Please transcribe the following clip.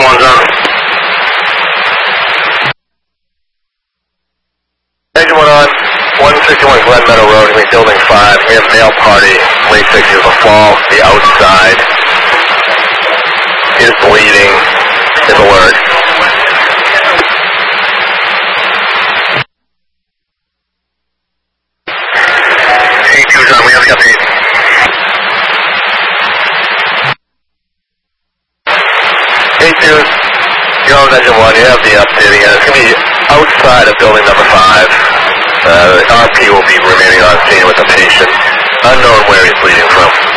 one's on. Engine 1 on, 161 Glen Meadow Road, building 5. We have male party, late 60s, a fall, the outside is bleeding, is alert. A2's on, we have the update. A2, you're on engine 1, you have the update again. It's going to be outside of building number 5. RP will be remaining on scene with the patient. Unknown where he's bleeding from.